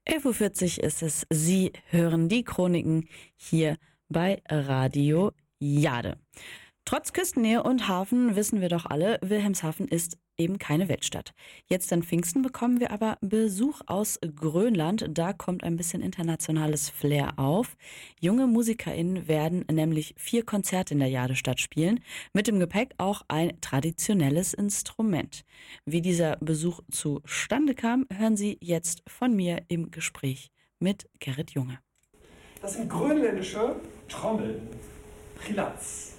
11:40 Uhr ist es. Sie hören die Chroniken hier bei Radio Jade. Trotz Küstennähe und Hafen wissen wir doch alle, Wilhelmshaven ist eben keine Weltstadt. Jetzt an Pfingsten bekommen wir aber Besuch aus Grönland. Da kommt ein bisschen internationales Flair auf. Junge MusikerInnen werden nämlich 4 Konzerte in der Jadestadt spielen. Mit dem Gepäck auch ein traditionelles Instrument. Wie dieser Besuch zustande kam, hören Sie jetzt von mir im Gespräch mit Gerrit Junge. Das sind grönländische Trommeln. Rilatz.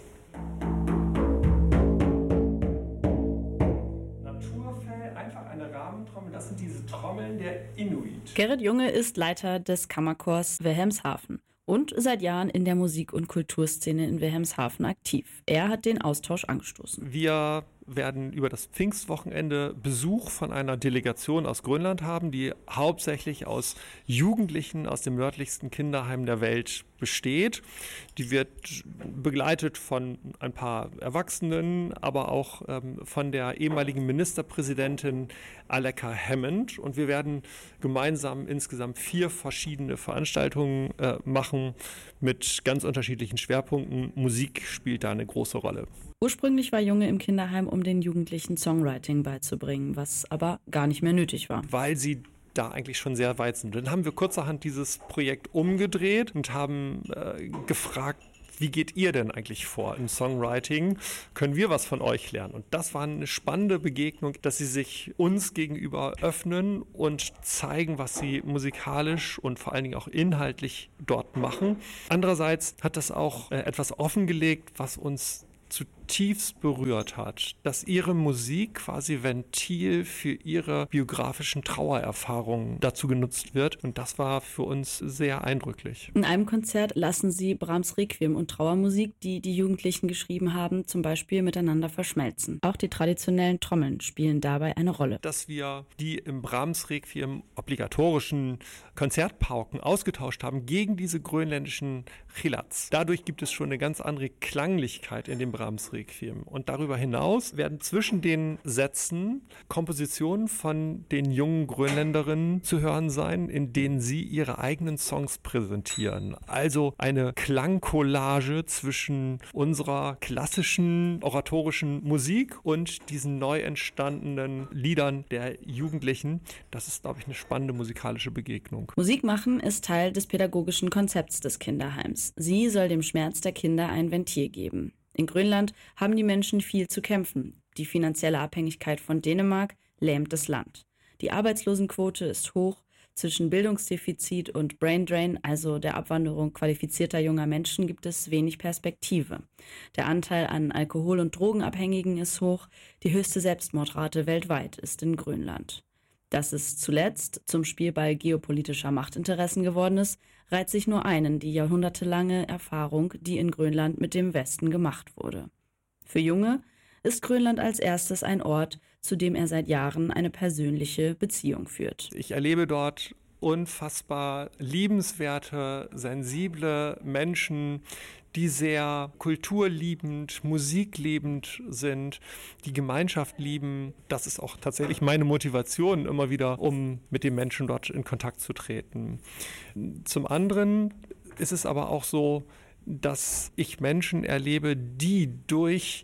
Naturfell, einfach eine Rahmentrommel. Das sind diese Trommeln der Inuit. Gerrit Junge ist Leiter des Kammerchors Wilhelmshaven und seit Jahren in der Musik- und Kulturszene in Wilhelmshaven aktiv. Er hat den Austausch angestoßen. Wir werden über das Pfingstwochenende Besuch von einer Delegation aus Grönland haben, die hauptsächlich aus Jugendlichen aus dem nördlichsten Kinderheim der Welt besteht. Die wird begleitet von ein paar Erwachsenen, aber auch von der ehemaligen Ministerpräsidentin Aleqa Hammond. Und wir werden gemeinsam insgesamt 4 verschiedene Veranstaltungen machen mit ganz unterschiedlichen Schwerpunkten. Musik spielt da eine große Rolle. Ursprünglich war Junge im Kinderheim, um den Jugendlichen Songwriting beizubringen, was aber gar nicht mehr nötig war. Weil sie da eigentlich schon sehr weit sind. Dann haben wir kurzerhand dieses Projekt umgedreht und haben gefragt, wie geht ihr denn eigentlich vor im Songwriting? Können wir was von euch lernen? Und das war eine spannende Begegnung, dass sie sich uns gegenüber öffnen und zeigen, was sie musikalisch und vor allen Dingen auch inhaltlich dort machen. Andererseits hat das auch etwas offengelegt, was uns zutiefst berührt hat, dass ihre Musik quasi Ventil für ihre biografischen Trauererfahrungen dazu genutzt wird. Und das war für uns sehr eindrücklich. In einem Konzert lassen sie Brahms Requiem und Trauermusik, die die Jugendlichen geschrieben haben, zum Beispiel miteinander verschmelzen. Auch die traditionellen Trommeln spielen dabei eine Rolle. Dass wir die im Brahms Requiem obligatorischen Konzertpauken ausgetauscht haben gegen diese grönländischen Rilatz. Dadurch gibt es schon eine ganz andere Klanglichkeit in dem Brahms Requiem. Und darüber hinaus werden zwischen den Sätzen Kompositionen von den jungen Grönländerinnen zu hören sein, in denen sie ihre eigenen Songs präsentieren. Also eine Klangcollage zwischen unserer klassischen oratorischen Musik und diesen neu entstandenen Liedern der Jugendlichen. Das ist, glaube ich, eine spannende musikalische Begegnung. Musik machen ist Teil des pädagogischen Konzepts des Kinderheims. Sie soll dem Schmerz der Kinder ein Ventil geben. In Grönland haben die Menschen viel zu kämpfen. Die finanzielle Abhängigkeit von Dänemark lähmt das Land. Die Arbeitslosenquote ist hoch. Zwischen Bildungsdefizit und Braindrain, also der Abwanderung qualifizierter junger Menschen, gibt es wenig Perspektive. Der Anteil an Alkohol- und Drogenabhängigen ist hoch. Die höchste Selbstmordrate weltweit ist in Grönland. Dass es zuletzt zum Spielball geopolitischer Machtinteressen geworden ist, reiht sich nur ein, die jahrhundertelange Erfahrung, die in Grönland mit dem Westen gemacht wurde. Für Junge ist Grönland als erstes ein Ort, zu dem er seit Jahren eine persönliche Beziehung führt. Ich erlebe dort unfassbar liebenswerte, sensible Menschen, die sehr kulturliebend, musikliebend sind, die Gemeinschaft lieben. Das ist auch tatsächlich meine Motivation immer wieder, um mit den Menschen dort in Kontakt zu treten. Zum anderen ist es aber auch so, dass ich Menschen erlebe, die durch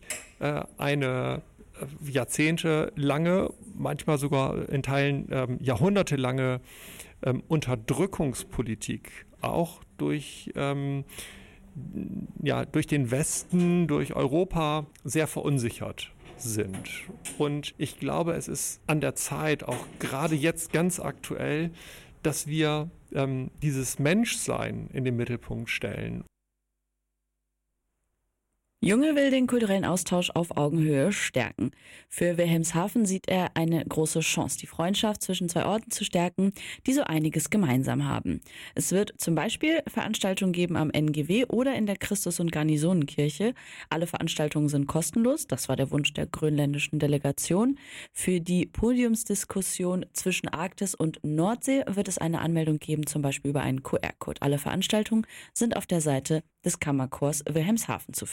eine jahrzehntelange, manchmal sogar in Teilen jahrhundertelange Unterdrückungspolitik, auch durch den Westen, durch Europa sehr verunsichert sind. Und ich glaube, es ist an der Zeit, auch gerade jetzt ganz aktuell, dass wir dieses Menschsein in den Mittelpunkt stellen. Junge will den kulturellen Austausch auf Augenhöhe stärken. Für Wilhelmshaven sieht er eine große Chance, die Freundschaft zwischen 2 Orten zu stärken, die so einiges gemeinsam haben. Es wird zum Beispiel Veranstaltungen geben am NGW oder in der Christus- und Garnisonenkirche. Alle Veranstaltungen sind kostenlos, das war der Wunsch der grönländischen Delegation. Für die Podiumsdiskussion zwischen Arktis und Nordsee wird es eine Anmeldung geben, zum Beispiel über einen QR-Code. Alle Veranstaltungen sind auf der Seite des Kammerchors Wilhelmshaven zu finden.